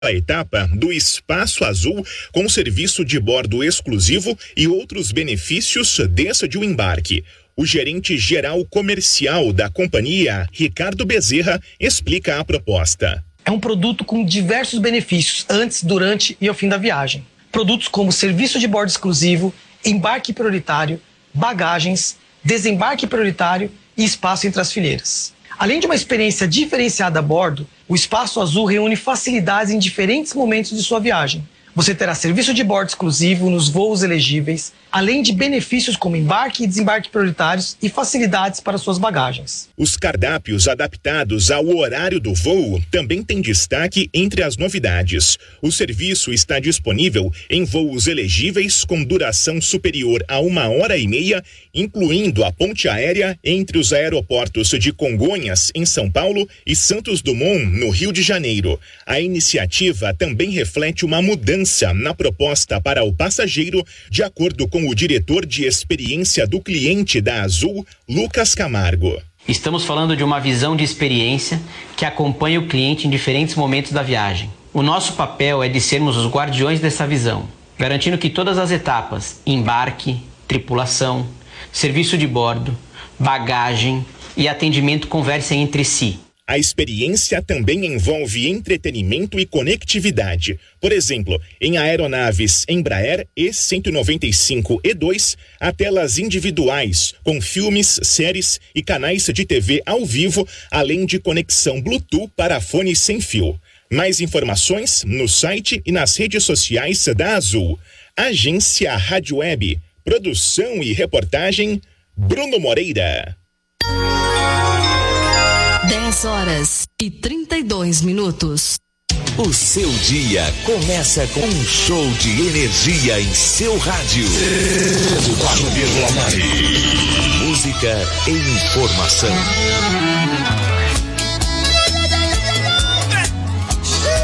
A etapa do Espaço Azul com serviço de bordo exclusivo e outros benefícios desde o embarque. O gerente geral comercial da companhia, Ricardo Bezerra, explica a proposta. É um produto com diversos benefícios antes, durante e ao fim da viagem. Produtos como serviço de bordo exclusivo, embarque prioritário, bagagens, desembarque prioritário e espaço entre as fileiras. Além de uma experiência diferenciada a bordo, o Espaço Azul reúne facilidades em diferentes momentos de sua viagem. Você terá serviço de bordo exclusivo nos voos elegíveis, além de benefícios como embarque e desembarque prioritários e facilidades para suas bagagens. Os cardápios adaptados ao horário do voo também têm destaque entre as novidades. O serviço está disponível em voos elegíveis com duração superior a 1h30, incluindo a ponte aérea entre os aeroportos de Congonhas, em São Paulo, e Santos Dumont, no Rio de Janeiro. A iniciativa também reflete uma mudança na proposta para o passageiro, de acordo com o diretor de experiência do cliente da Azul, Lucas Camargo. Estamos falando de uma visão de experiência que acompanha o cliente em diferentes momentos da viagem. O nosso papel é de sermos os guardiões dessa visão, garantindo que todas as etapas, embarque, tripulação, serviço de bordo, bagagem e atendimento conversem entre si. A experiência também envolve entretenimento e conectividade. Por exemplo, em aeronaves Embraer E195-E2, há telas individuais com filmes, séries e canais de TV ao vivo, além de conexão Bluetooth para fones sem fio. Mais informações no site e nas redes sociais da Azul. Agência Rádio Web. Produção e reportagem, Bruno Moreira. 10h32. O seu dia começa com um show de energia em seu rádio. 104,9. Música e informação.